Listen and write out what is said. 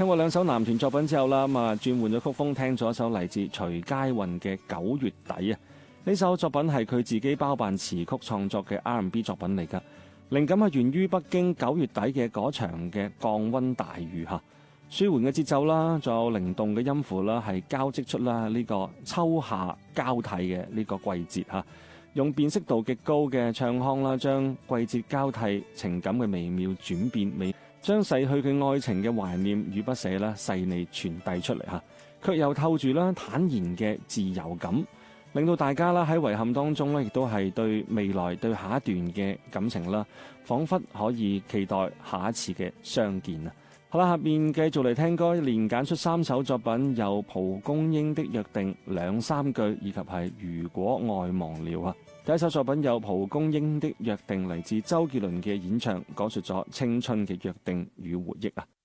聽過兩首男團作品之後啦，咁啊轉換咗曲風，聽咗一首嚟自徐佳韻嘅《9月底》啊。呢首作品係佢自己包辦詞曲創作嘅 R&B 作品嚟㗎，靈感係源於北京9月底嘅嗰場嘅降溫大雨嚇。舒緩嘅節奏啦，仲有靈動嘅音符啦，係交織出啦呢個秋夏交替嘅呢個季節嚇。用辨識度極高嘅唱腔啦，將季節交替情感嘅微妙轉變，將逝去嘅愛情嘅懷念與不捨啦細膩傳遞出嚟嚇，卻又透住啦坦然嘅自由感，令到大家啦喺遺憾當中咧，亦都係對未來對下一段嘅感情啦，彷彿可以期待下一次嘅相見啊！好啦，下面繼續嚟聽歌，連揀出3首作品，有蒲公英的約定、兩三句以及係如果愛忘了啊。第一首作品有蒲公英的約定，嚟自周杰倫嘅演唱，講述咗青春嘅約定與回憶啊。